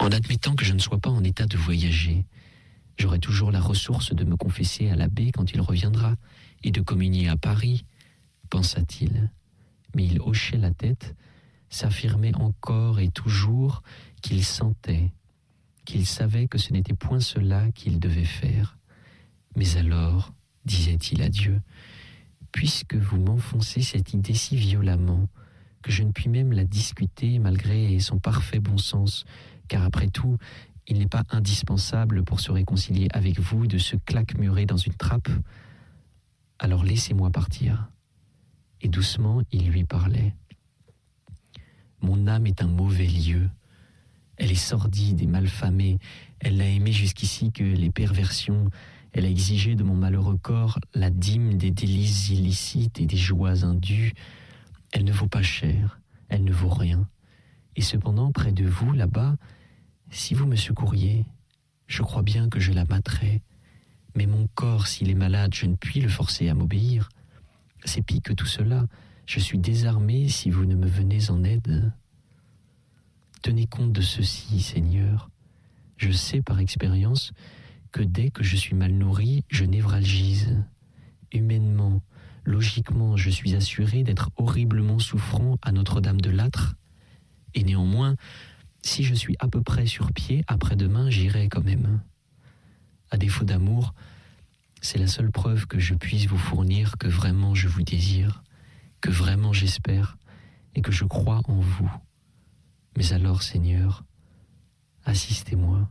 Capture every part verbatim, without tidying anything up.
En admettant que je ne sois pas en état de voyager, j'aurai toujours la ressource de me confesser à l'abbé quand il reviendra et de communier à Paris, pensa-t-il. Mais il hochait la tête, s'affirmait encore et toujours qu'il sentait, qu'il savait que ce n'était point cela qu'il devait faire. Mais alors, disait-il à Dieu, puisque vous m'enfoncez cette idée si violemment que je ne puis même la discuter malgré son parfait bon sens, car après tout, il n'est pas indispensable pour se réconcilier avec vous de se claquemurer dans une trappe, alors laissez-moi partir. Et doucement, il lui parlait. Mon âme est un mauvais lieu. Elle est sordide et malfamée. Elle n'a aimé jusqu'ici que les perversions. Elle a exigé de mon malheureux corps la dîme des délices illicites et des joies indues. Elle ne vaut pas cher, elle ne vaut rien. Et cependant, près de vous, là-bas, si vous me secouriez, je crois bien que je la materais. Mais mon corps, s'il est malade, je ne puis le forcer à m'obéir. C'est pis que tout cela. Je suis désarmé si vous ne me venez en aide. Tenez compte de ceci, Seigneur. Je sais par expérience que dès que je suis mal nourri, je névralgise. Humainement, logiquement, je suis assuré d'être horriblement souffrant à Notre-Dame de Lattre. Et néanmoins, si je suis à peu près sur pied, après-demain, j'irai quand même. À défaut d'amour, c'est la seule preuve que je puisse vous fournir que vraiment je vous désire, que vraiment j'espère et que je crois en vous. Mais alors, Seigneur, assistez-moi.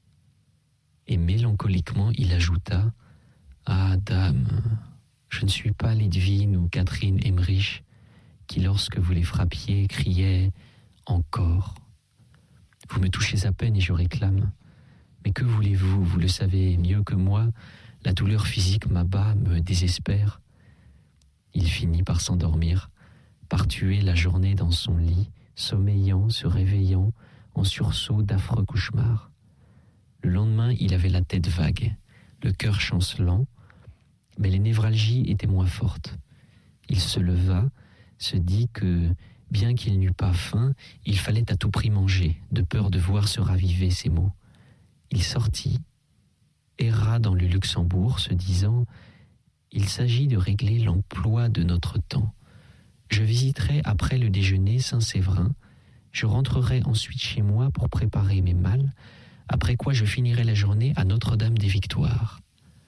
Et mélancoliquement, il ajouta, « Ah, dame, je ne suis pas Lidwine ou Catherine Emmerich, qui, lorsque vous les frappiez, criaient « Encore ». Vous me touchez à peine et je réclame. Mais que voulez-vous, vous le savez mieux que moi, la douleur physique m'abat, me désespère. Il finit par s'endormir, par tuer la journée dans son lit, sommeillant, se réveillant, en sursaut d'affreux cauchemars. Le lendemain, il avait la tête vague, le cœur chancelant, mais les névralgies étaient moins fortes. Il se leva, se dit que, bien qu'il n'eût pas faim, il fallait à tout prix manger, de peur de voir se raviver ses maux. Il sortit, erra dans le Luxembourg, se disant « Il s'agit de régler l'emploi de notre temps. Je visiterai après le déjeuner Saint-Séverin, je rentrerai ensuite chez moi pour préparer mes malles, après quoi je finirai la journée à Notre-Dame-des-Victoires. »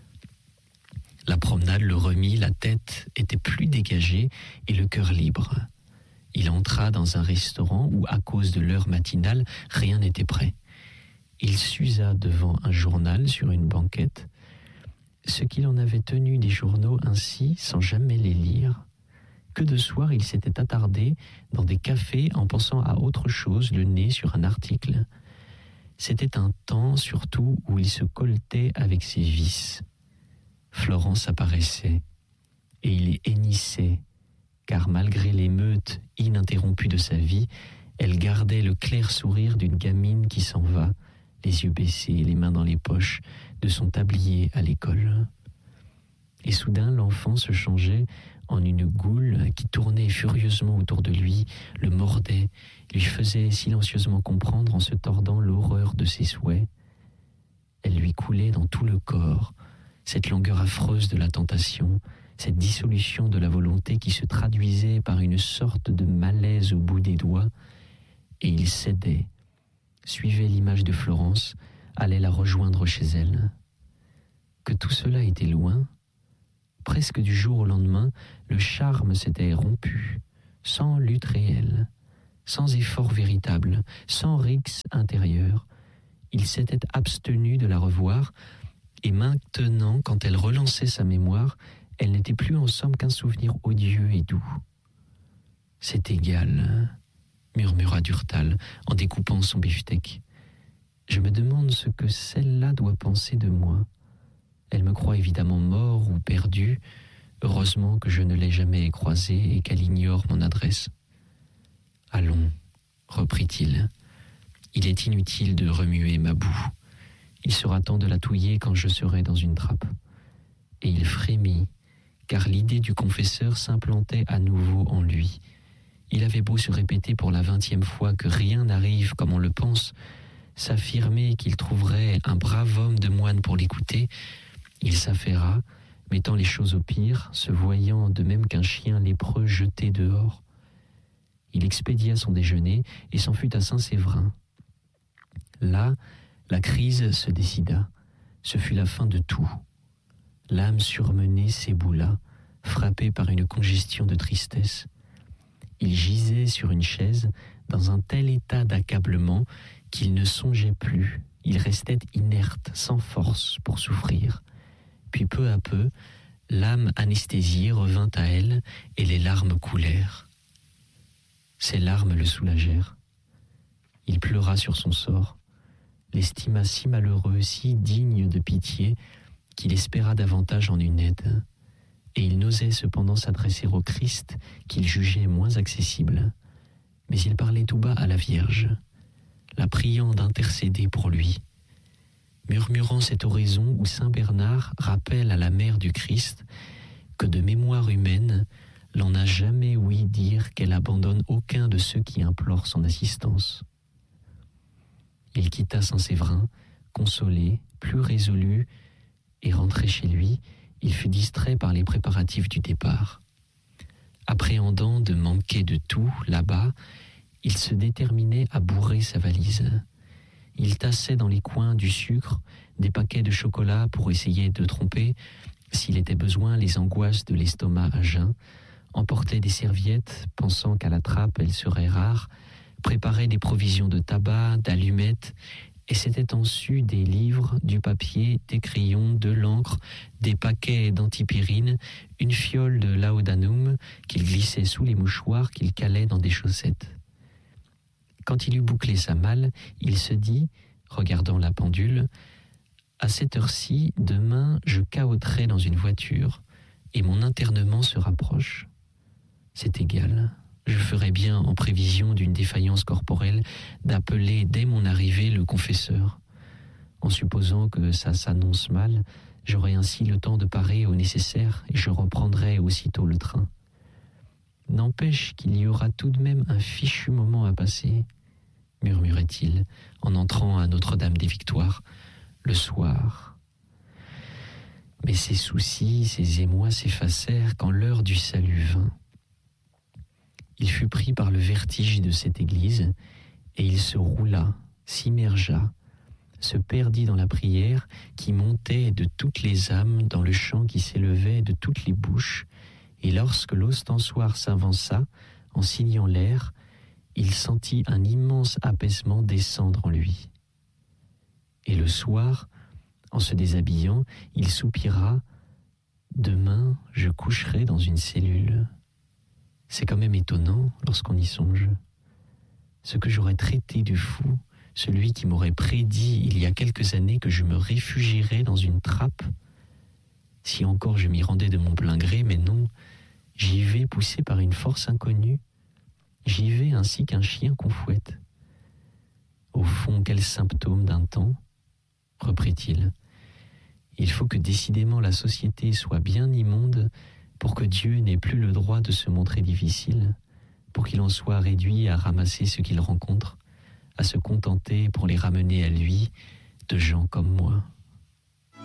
La promenade le remit, la tête était plus dégagée et le cœur libre. Il entra dans un restaurant où, à cause de l'heure matinale, rien n'était prêt. Il s'usa devant un journal sur une banquette, ce qu'il en avait tenu des journaux ainsi sans jamais les lire. Que de soir il s'était attardé dans des cafés en pensant à autre chose, le nez sur un article. C'était un temps surtout où il se colletait avec ses vices. Florence apparaissait et il hennissait, car malgré l'émeute ininterrompue de sa vie, elle gardait le clair sourire d'une gamine qui s'en va, les yeux baissés, les mains dans les poches, de son tablier à l'école. Et soudain, l'enfant se changeait en une goule qui tournait furieusement autour de lui, le mordait, lui faisait silencieusement comprendre en se tordant l'horreur de ses souhaits. Elle lui coulait dans tout le corps, cette langueur affreuse de la tentation, cette dissolution de la volonté qui se traduisait par une sorte de malaise au bout des doigts, et il cédait, suivait l'image de Florence, allait la rejoindre chez elle. Que tout cela était loin, presque du jour au lendemain, le charme s'était rompu, sans lutte réelle, sans effort véritable, sans rixe intérieure. Il s'était abstenu de la revoir, et maintenant, quand elle relançait sa mémoire, elle n'était plus en somme qu'un souvenir odieux et doux. « C'est égal », murmura Durtal en découpant son beefsteak. « Je me demande ce que celle-là doit penser de moi. Elle me croit évidemment mort ou perdu. Heureusement que je ne l'ai jamais croisée et qu'elle ignore mon adresse. »« Allons, » reprit-il, « il est inutile de remuer ma boue. Il sera temps de la touiller quand je serai dans une trappe. » Et il frémit, car l'idée du confesseur s'implantait à nouveau en lui. Il avait beau se répéter pour la vingtième fois que rien n'arrive comme on le pense, s'affirmer qu'il trouverait un brave homme de moine pour l'écouter, il s'affaira, mettant les choses au pire, se voyant de même qu'un chien lépreux jeté dehors. Il expédia son déjeuner et s'en fut à Saint-Séverin. Là, la crise se décida. Ce fut la fin de tout. L'âme surmenée s'éboula, frappée par une congestion de tristesse. Il gisait sur une chaise dans un tel état d'accablement qu'il ne songeait plus. Il restait inerte, sans force pour souffrir. Puis peu à peu, l'âme anesthésiée revint à elle et les larmes coulèrent. Ces larmes le soulagèrent. Il pleura sur son sort, l'estima si malheureux, si digne de pitié, qu'il espéra davantage en une aide. Et il n'osait cependant s'adresser au Christ qu'il jugeait moins accessible. Mais il parlait tout bas à la Vierge, la priant d'intercéder pour lui, murmurant cette oraison où saint Bernard rappelle à la mère du Christ que de mémoire humaine, l'on n'a jamais ouï dire qu'elle abandonne aucun de ceux qui implorent son assistance. Il quitta Saint-Séverin, consolé, plus résolu, et rentré chez lui, il fut distrait par les préparatifs du départ. Appréhendant de manquer de tout là-bas, il se déterminait à bourrer sa valise. Il tassait dans les coins du sucre, des paquets de chocolat pour essayer de tromper, s'il était besoin, les angoisses de l'estomac à jeun, emportait des serviettes, pensant qu'à la trappe elles seraient rares, préparait des provisions de tabac, d'allumettes, et s'était ensu des livres, du papier, des crayons, de l'encre, des paquets d'antipyrine, une fiole de laudanum qu'il glissait sous les mouchoirs qu'il calait dans des chaussettes. Quand il eut bouclé sa malle, il se dit, regardant la pendule, « À cette heure-ci, demain, je cahoterai dans une voiture, et mon internement se rapproche. C'est égal. Je ferai bien, en prévision d'une défaillance corporelle, d'appeler dès mon arrivée le confesseur. En supposant que ça s'annonce mal, j'aurai ainsi le temps de parer au nécessaire et je reprendrai aussitôt le train. N'empêche qu'il y aura tout de même un fichu moment à passer, murmurait-il en entrant à Notre-Dame-des-Victoires, le soir. Mais ses soucis, ses émois s'effacèrent quand l'heure du salut vint. Il fut pris par le vertige de cette église, et il se roula, s'immergea, se perdit dans la prière qui montait de toutes les âmes, dans le chant qui s'élevait de toutes les bouches, et lorsque l'ostensoir s'avança, en signant l'air, il sentit un immense apaisement descendre en lui. Et le soir, en se déshabillant, il soupira « Demain, je coucherai dans une cellule ». C'est quand même étonnant lorsqu'on y songe. Ce que j'aurais traité de fou, celui qui m'aurait prédit il y a quelques années que je me réfugierais dans une trappe. Si encore je m'y rendais de mon plein gré, mais non, j'y vais poussé par une force inconnue. J'y vais ainsi qu'un chien qu'on fouette. Au fond, quel symptôme d'un temps, reprit-il. Il faut que décidément la société soit bien immonde pour que Dieu n'ait plus le droit de se montrer difficile, pour qu'il en soit réduit à ramasser ce qu'il rencontre, à se contenter pour les ramener à lui de gens comme moi.